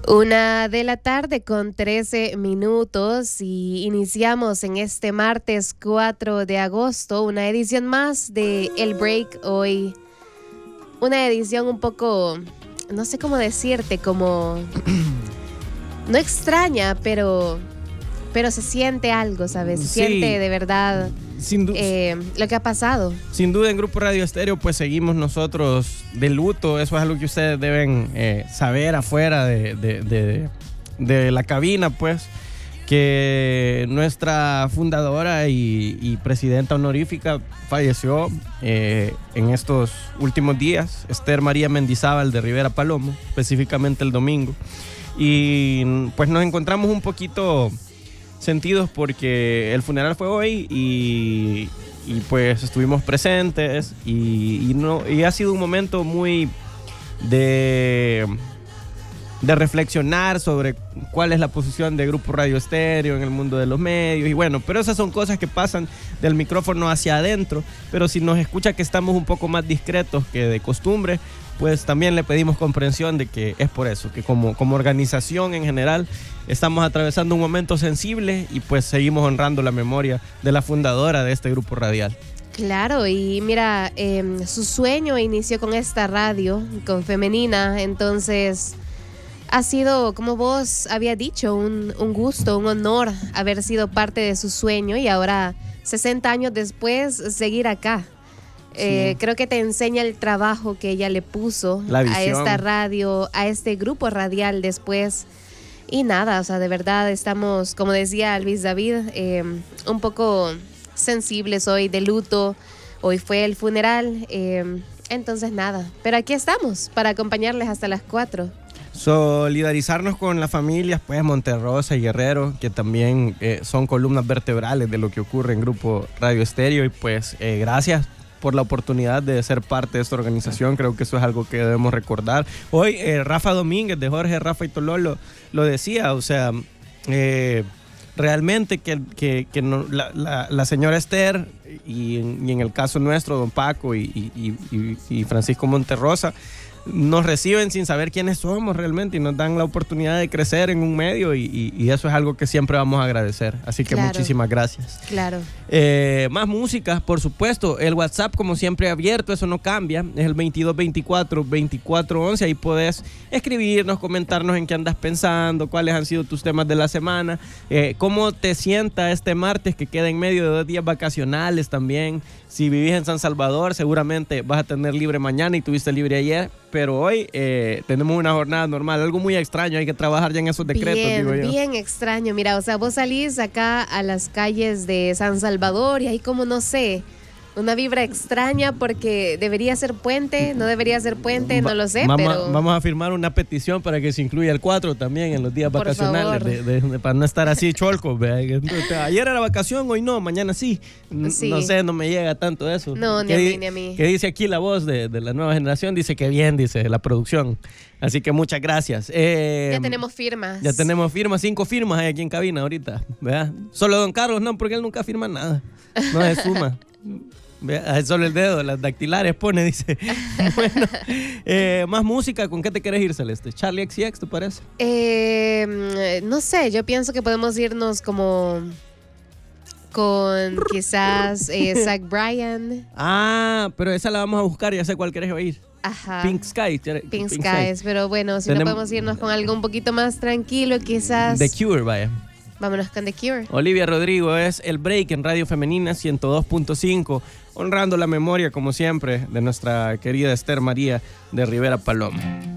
1:13 p.m. y iniciamos en este martes 4 de agosto una edición más de El Break. Hoy una edición un poco, no sé cómo decirte, como no extraña, pero se siente algo, ¿sabes? Se siente de verdad lo que ha pasado. Sin duda en Grupo Radio Estéreo pues seguimos nosotros de luto. Eso es algo que ustedes deben saber afuera de la cabina, pues, que nuestra fundadora y presidenta honorífica falleció en estos últimos días, Esther María Mendizábal de Rivera Palomo, específicamente el domingo. Y pues nos encontramos un poquito sentidos porque el funeral fue hoy y pues estuvimos presentes y ha sido un momento muy de reflexionar sobre cuál es la posición de Grupo Radio Estéreo en el mundo de los medios. Y bueno, pero esas son cosas que pasan del micrófono hacia adentro. Pero si nos escucha que estamos un poco más discretos que de costumbre, pues también le pedimos comprensión de que es por eso, que como organización en general estamos atravesando un momento sensible y pues seguimos honrando la memoria de la fundadora de este grupo radial. Claro, y mira, su sueño inició con esta radio, con Femenina, entonces ha sido, como vos habías dicho, un gusto, un honor haber sido parte de su sueño y ahora, 60 años después, seguir acá. Sí. Creo que te enseña el trabajo que ella le puso a esta radio, a este grupo radial después. Y nada, o sea, de verdad estamos, como decía Luis David, un poco sensibles hoy, de luto. Hoy fue el funeral, entonces nada. Pero aquí estamos para acompañarles hasta las 4. Solidarizarnos con las familias, pues, Monterrosa y Guerrero, que también son columnas vertebrales de lo que ocurre en Grupo Radio Estéreo. Y pues, gracias por la oportunidad de ser parte de esta organización. Creo que eso es algo que debemos recordar. Hoy Rafa Domínguez de Jorge, Rafa y Tololo lo decía, o sea, realmente que no, la señora Esther y en el caso nuestro, don Paco y Francisco Monterrosa, nos reciben sin saber quiénes somos realmente y nos dan la oportunidad de crecer en un medio y eso es algo que siempre vamos a agradecer. Así que muchísimas gracias. Claro. Más música, por supuesto. El WhatsApp, como siempre, abierto, eso no cambia. Es el 2224-2411. Ahí podés escribirnos, comentarnos en qué andas pensando, cuáles han sido tus temas de la semana, cómo te sienta este martes que queda en medio de 2 días vacacionales también. Si vivís en San Salvador, seguramente vas a tener libre mañana y tuviste libre ayer, pero hoy tenemos una jornada normal, algo muy extraño, hay que trabajar ya en esos decretos, digo yo. Bien extraño, mira, o sea, vos salís acá a las calles de San Salvador y hay como, no sé, una vibra extraña porque debería ser puente, no debería ser puente, no lo sé, pero vamos a firmar una petición para que se incluya el 4 también en los días vacacionales, para no estar así cholco. Ayer era vacación, hoy no, mañana sí. Sí. No sé, no me llega tanto eso. No, ni a mí. Que dice aquí la voz de la nueva generación, dice que bien, dice la producción. Así que muchas gracias. Ya tenemos firmas. 5 firmas hay aquí en cabina ahorita, ¿verdad? Solo don Carlos no, porque él nunca firma nada. No se suma. Solo el dedo, las dactilares pone, dice. Bueno, más música, ¿con qué te quieres ir, Celeste? ¿Charlie XCX, te parece? No sé, yo pienso que podemos irnos como con quizás Zach Bryan. Ah, pero esa la vamos a buscar, ya sé cuál querés oír. Ajá. Pink Skies, pero bueno, si no podemos irnos con algo un poquito más tranquilo, quizás The Cure, vaya. Vámonos con The Cure. Olivia Rodrigo, es El Break en Radio Femenina 102.5, honrando la memoria, como siempre, de nuestra querida Esther María de Rivera Palomo.